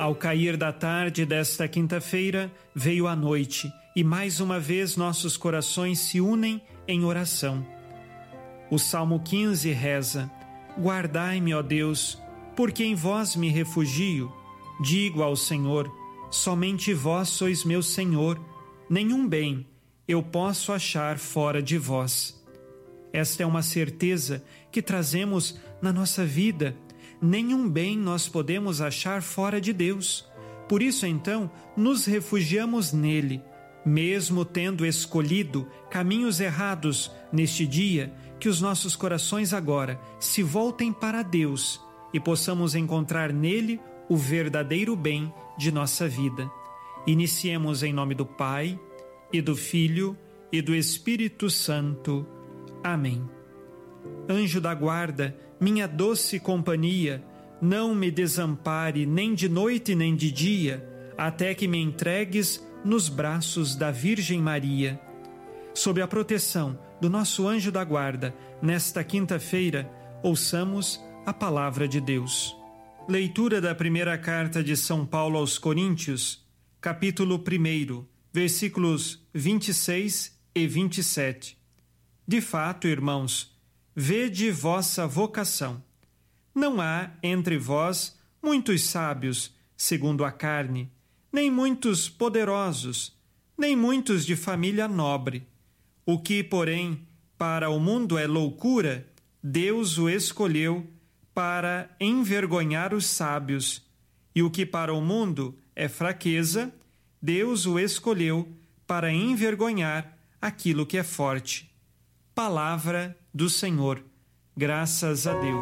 Ao cair da tarde desta quinta-feira, veio a noite e mais uma vez nossos corações se unem em oração. O Salmo 15 reza: Guardai-me, ó Deus, porque em vós me refugio. Digo ao Senhor: somente vós sois meu Senhor, nenhum bem eu posso achar fora de vós. Esta é uma certeza que trazemos na nossa vida. Nenhum bem nós podemos achar fora de Deus. Por isso, então, nos refugiamos nele, mesmo tendo escolhido caminhos errados neste dia, que os nossos corações agora se voltem para Deus e possamos encontrar nele o verdadeiro bem de nossa vida. Iniciemos em nome do Pai, e do Filho, e do Espírito Santo. Amém. Anjo da guarda, minha doce companhia, não me desampare nem de noite nem de dia, até que me entregues nos braços da Virgem Maria. Sob a proteção do nosso anjo da guarda, nesta quinta-feira, ouçamos a palavra de Deus. Leitura da primeira carta de São Paulo aos Coríntios, capítulo 1, versículos 26 e 27. De fato, irmãos, vede vossa vocação. Não há entre vós muitos sábios, segundo a carne, nem muitos poderosos, nem muitos de família nobre. O que, porém, para o mundo é loucura, Deus o escolheu para envergonhar os sábios. E o que para o mundo é fraqueza, Deus o escolheu para envergonhar aquilo que é forte. Palavra do Senhor. Graças a Deus.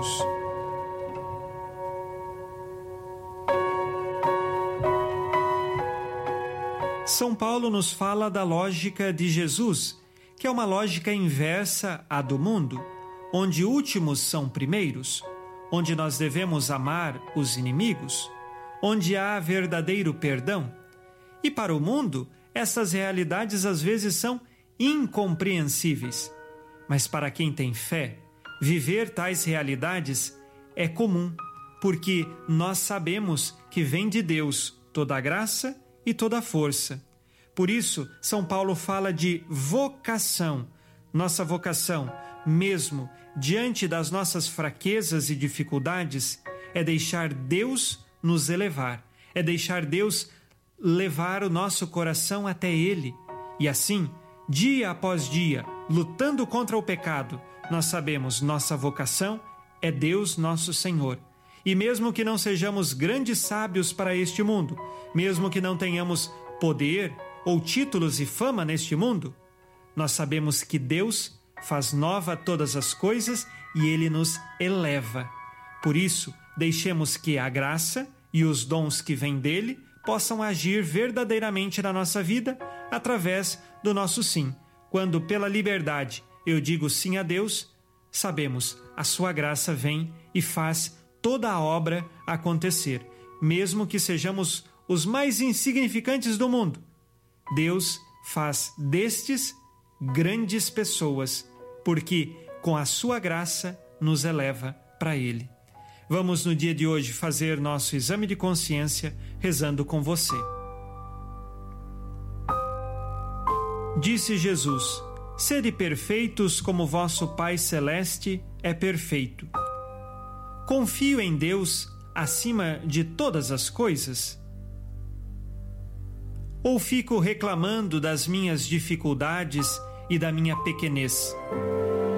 São Paulo nos fala da lógica de Jesus, que é uma lógica inversa à do mundo, onde últimos são primeiros, onde nós devemos amar os inimigos, onde há verdadeiro perdão. E para o mundo, essas realidades às vezes são incompreensíveis. Mas para quem tem fé, viver tais realidades é comum, porque nós sabemos que vem de Deus toda a graça e toda a força. Por isso, São Paulo fala de vocação. Nossa vocação, mesmo diante das nossas fraquezas e dificuldades, é deixar Deus nos elevar, é deixar Deus levar o nosso coração até Ele. E assim, dia após dia, lutando contra o pecado, nós sabemos nossa vocação é Deus nosso Senhor. E mesmo que não sejamos grandes sábios para este mundo, mesmo que não tenhamos poder ou títulos e fama neste mundo, nós sabemos que Deus faz nova todas as coisas e Ele nos eleva. Por isso, deixemos que a graça e os dons que vêm dele possam agir verdadeiramente na nossa vida através do nosso sim. Quando pela liberdade eu digo sim a Deus, sabemos, a sua graça vem e faz toda a obra acontecer. Mesmo que sejamos os mais insignificantes do mundo, Deus faz destes grandes pessoas, porque com a sua graça nos eleva para Ele. Vamos no dia de hoje fazer nosso exame de consciência rezando com você. Disse Jesus: sede perfeitos como vosso Pai Celeste é perfeito. Confio em Deus acima de todas as coisas? Ou fico reclamando das minhas dificuldades e da minha pequenez?